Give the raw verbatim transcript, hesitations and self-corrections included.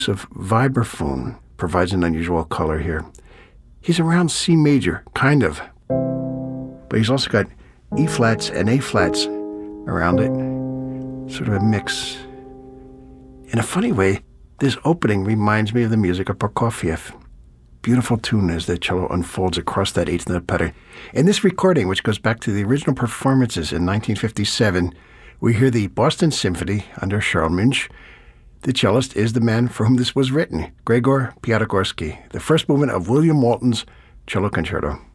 of vibraphone provides an unusual color here. He's around C major, kind of. But he's also got E flats and A flats around it. Sort of a mix. In a funny way, this opening reminds me of the music of Prokofiev. Beautiful tune as the cello unfolds across that eighth note pattern. In this recording, which goes back to the original performances in nineteen fifty-seven, we hear the Boston Symphony under Charles Munch. The cellist is the man for whom this was written, Gregor Piatigorsky, the first movement of William Walton's Cello Concerto.